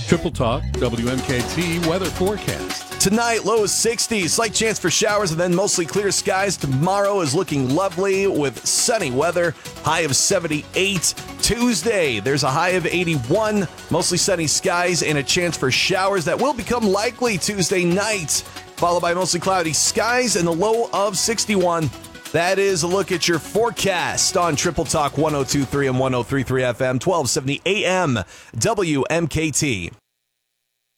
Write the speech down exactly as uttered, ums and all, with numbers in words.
Triple Talk, W M K T weather forecast. Tonight, low is sixty, slight chance for showers, and then mostly clear skies. Tomorrow is looking lovely with sunny weather, high of seventy-eight. Tuesday, there's a high of eighty-one, mostly sunny skies, and a chance for showers that will become likely Tuesday night, followed by mostly cloudy skies and the low of sixty-one. That is a look at your forecast on Triple Talk one oh two point three and one oh three point three F M, twelve seventy A M, W M K T.